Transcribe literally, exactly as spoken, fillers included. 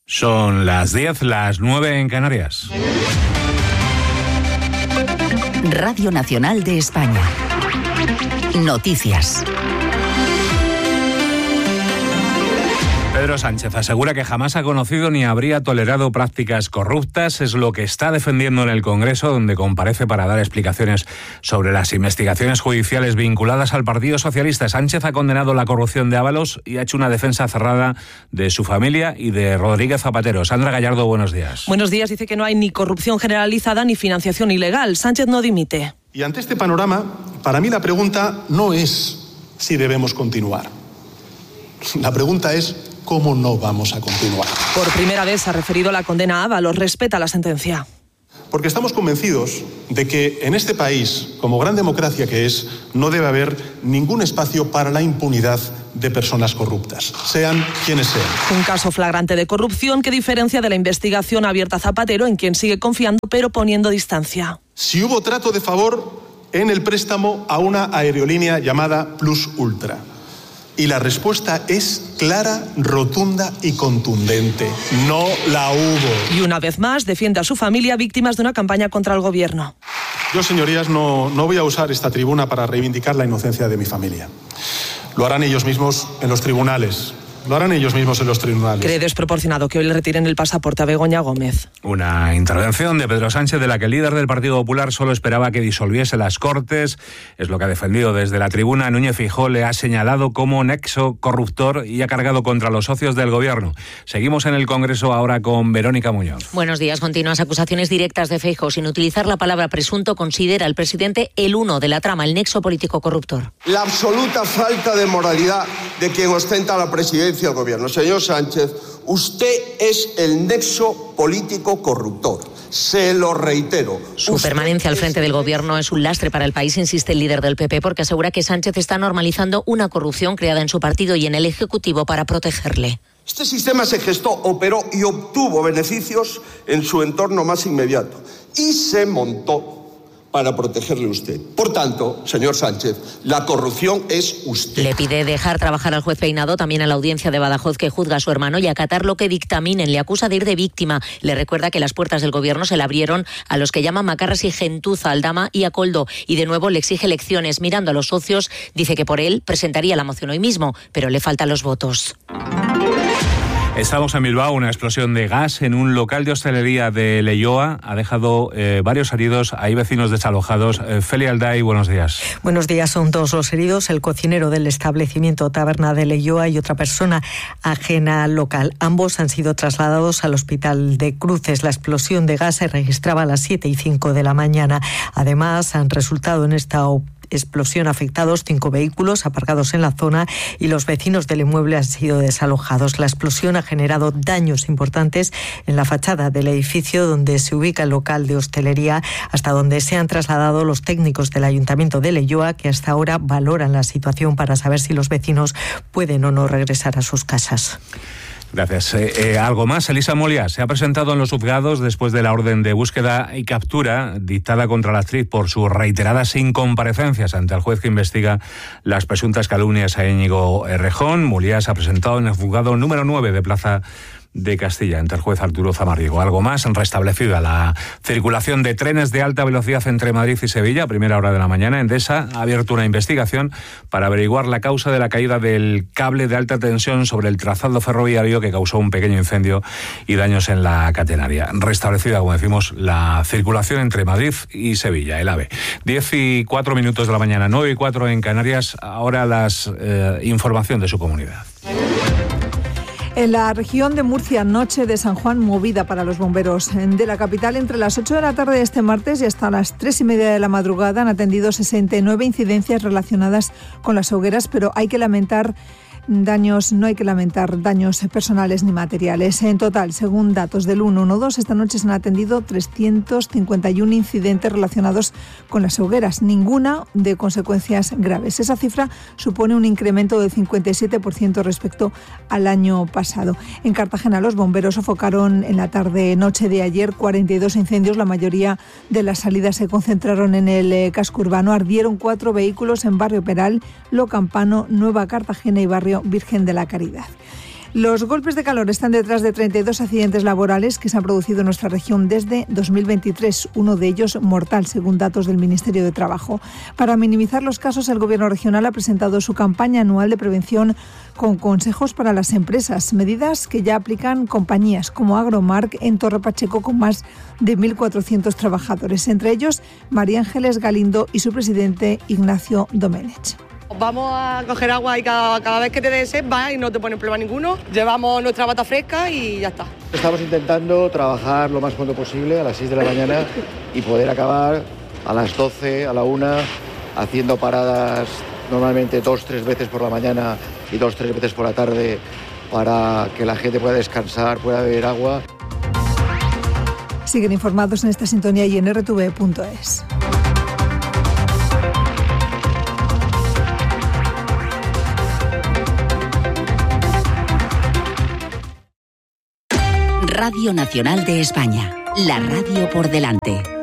Son las diez, las nueve en Canarias. Radio Nacional de España. Noticias. Pedro Sánchez asegura que jamás ha conocido ni habría tolerado prácticas corruptas. Es lo que está defendiendo en el Congreso, donde comparece para dar explicaciones sobre las investigaciones judiciales vinculadas al Partido Socialista. Sánchez ha condenado la corrupción de Ábalos y ha hecho una defensa cerrada de su familia y de Rodríguez Zapatero. Sandra Gallardo, buenos días. Buenos días. Dice que no hay ni corrupción generalizada ni financiación ilegal. Sánchez no dimite. Y ante este panorama, para mí la pregunta no es si debemos continuar. La pregunta es ¿cómo no vamos a continuar? Por primera vez se ha referido a la condena a Ábalos. Respeta la sentencia. Porque estamos convencidos de que en este país, como gran democracia que es, no debe haber ningún espacio para la impunidad de personas corruptas, sean quienes sean. Un caso flagrante de corrupción que diferencia de la investigación abierta a Zapatero, en quien sigue confiando pero poniendo distancia. Si hubo trato de favor en el préstamo a una aerolínea llamada Plus Ultra. Y la respuesta es clara, rotunda y contundente. No la hubo. Y una vez más defiende a su familia, víctimas de una campaña contra el gobierno. Yo, señorías, no, no voy a usar esta tribuna para reivindicar la inocencia de mi familia. Lo harán ellos mismos en los tribunales. Lo harán ellos mismos en los tribunales. Cree desproporcionado que hoy le retiren el pasaporte a Begoña Gómez. Una intervención de Pedro Sánchez de la que el líder del Partido Popular solo esperaba que disolviese las Cortes. Es lo que ha defendido desde la tribuna. Núñez Feijóo le ha señalado como nexo corruptor y ha cargado contra los socios del gobierno. Seguimos en el Congreso ahora con Verónica Muñoz. Buenos días. Continuas acusaciones directas de Feijóo. Sin utilizar la palabra presunto, considera el presidente el uno de la trama, el nexo político corruptor. La absoluta falta de moralidad de quien ostenta la presidencia del gobierno. Señor Sánchez, usted es el nexo político corruptor. Se lo reitero. Su permanencia al frente del gobierno es un lastre para el país, insiste el líder del P P, porque asegura que Sánchez está normalizando una corrupción creada en su partido y en el Ejecutivo para protegerle. Este sistema se gestó, operó y obtuvo beneficios en su entorno más inmediato y se montó para protegerle a usted. Por tanto, señor Sánchez, la corrupción es usted. Le pide dejar trabajar al juez Peinado, también a la audiencia de Badajoz que juzga a su hermano, y acatar lo que dictaminen. Le acusa de ir de víctima. Le recuerda que las puertas del gobierno se le abrieron a los que llaman macarras y gentuza, Aldama y a Coldo. Y de nuevo le exige elecciones. Mirando a los socios, dice que por él presentaría la moción hoy mismo, pero le faltan los votos. Estamos en Bilbao. Una explosión de gas en un local de hostelería de Leioa ha dejado eh, varios heridos. Hay vecinos desalojados. Eh, Feli Alday, buenos días. Buenos días. Son dos los heridos, el cocinero del establecimiento Taberna de Leioa y otra persona ajena al local. Ambos han sido trasladados al hospital de Cruces. La explosión de gas se registraba a las siete y cinco de la mañana. Además, han resultado en esta explosión afectados cinco vehículos aparcados en la zona y los vecinos del inmueble han sido desalojados. La explosión ha generado daños importantes en la fachada del edificio donde se ubica el local de hostelería, hasta donde se han trasladado los técnicos del Ayuntamiento de Leioa, que hasta ahora valoran la situación para saber si los vecinos pueden o no regresar a sus casas. Gracias. Eh, eh, ¿Algo más? Elisa Molia se ha presentado en los juzgados después de la orden de búsqueda y captura dictada contra la actriz por sus reiteradas incomparecencias ante el juez que investiga las presuntas calumnias a Íñigo Errejón. Molia se ha presentado en el juzgado número nueve de Plaza de Castilla, ante el juez Arturo Zamarrigo. Algo más, restablecida la circulación de trenes de alta velocidad entre Madrid y Sevilla a primera hora de la mañana. Endesa ha abierto una investigación para averiguar la causa de la caída del cable de alta tensión sobre el trazado ferroviario que causó un pequeño incendio y daños en la catenaria. Restablecida, como decimos, la circulación entre Madrid y Sevilla, el AVE. Diez y cuatro minutos de la mañana, nueve y cuatro en Canarias. Ahora las eh, información de su comunidad. En la región de Murcia, noche de San Juan movida para los bomberos. De la capital, entre las ocho de la tarde de este martes y hasta las tres y media de la madrugada, han atendido sesenta y nueve incidencias relacionadas con las hogueras, pero hay que lamentar daños, no hay que lamentar daños personales ni materiales. En total, según datos del ciento doce, esta noche se han atendido trescientos cincuenta y uno incidentes relacionados con las hogueras, ninguna de consecuencias graves. Esa cifra supone un incremento del cincuenta y siete por ciento respecto al año pasado. En Cartagena, los bomberos sofocaron en la tarde-noche de ayer cuarenta y dos incendios. La mayoría de las salidas se concentraron en el casco urbano. Ardieron cuatro vehículos en Barrio Peral, Lo Campano, Nueva Cartagena y Barrio Virgen de la Caridad. Los golpes de calor están detrás de treinta y dos accidentes laborales que se han producido en nuestra región desde dos mil veintitrés, uno de ellos mortal, según datos del Ministerio de Trabajo. Para minimizar los casos, el Gobierno regional ha presentado su campaña anual de prevención con consejos para las empresas, medidas que ya aplican compañías como Agromark en Torre Pacheco con más de mil cuatrocientos trabajadores, entre ellos María Ángeles Galindo y su presidente Ignacio Domenech. Vamos a coger agua y cada, cada vez que te des sed vas y no te pones problema ninguno. Llevamos nuestra bata fresca y ya está. Estamos intentando trabajar lo más pronto posible a las seis de la mañana y poder acabar a las doce, a la una, haciendo paradas normalmente dos, tres veces por la mañana y dos, tres veces por la tarde para que la gente pueda descansar, pueda beber agua. Siguen informados en esta sintonía y en erre te ve punto es. Radio Nacional de España, la radio por delante.